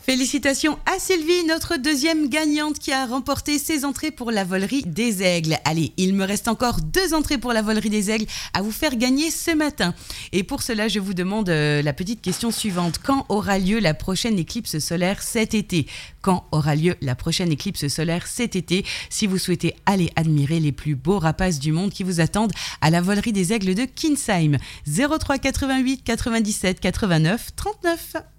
Félicitations à Sylvie, notre deuxième gagnante qui a remporté ses entrées pour la volerie des Aigles. Allez, il me reste encore 2 entrées pour la volerie des Aigles à vous faire gagner ce matin. Et pour cela, je vous demande la petite question suivante. Quand aura lieu la prochaine éclipse solaire cet été ? Quand aura lieu la prochaine éclipse solaire cet été ? Si vous souhaitez aller admirer les plus beaux rapaces du monde qui vous attendent à la volerie des Aigles de Kinsheim. 03 88 97 89 39.